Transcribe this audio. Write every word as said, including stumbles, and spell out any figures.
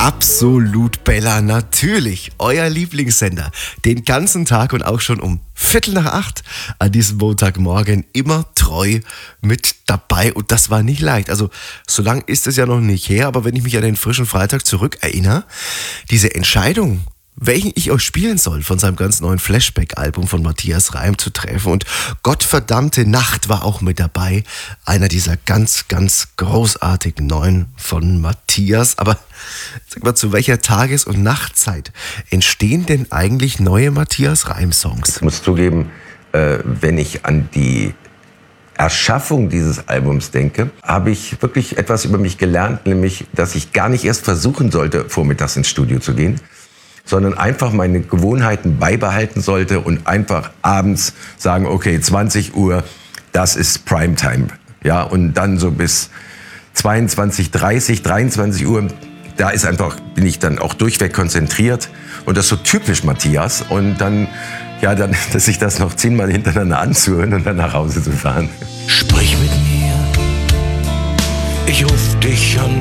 Absolut Bella, natürlich, euer Lieblingssender. Den ganzen Tag und auch schon um Viertel nach acht an diesem Montagmorgen immer treu mit dabei. Und das war nicht leicht. Also so lang ist es ja noch nicht her, aber wenn ich mich an den frischen Freitag zurückerinnere, diese Entscheidung, welchen ich euch spielen soll, von seinem ganz neuen Flashback-Album von Matthias Reim zu treffen. Und Gottverdammte Nacht war auch mit dabei. Einer dieser ganz, ganz großartigen neuen von Matthias. Aber sag mal, zu welcher Tages- und Nachtzeit entstehen denn eigentlich neue Matthias Reim-Songs? Ich muss zugeben, äh, wenn ich an die Erschaffung dieses Albums denke, habe ich wirklich etwas über mich gelernt, nämlich, dass ich gar nicht erst versuchen sollte, vormittags ins Studio zu gehen, sondern einfach meine Gewohnheiten beibehalten sollte und einfach abends sagen, okay, zwanzig Uhr, das ist Primetime. Ja, und dann so bis zweiundzwanzig, dreißig, dreiundzwanzig Uhr, da ist einfach, bin ich dann auch durchweg konzentriert. Und das ist so typisch Matthias. Und dann, ja, dann, dass sich das noch zehnmal hintereinander anzuhören und dann nach Hause zu fahren. Sprich mit mir, ich ruf dich an.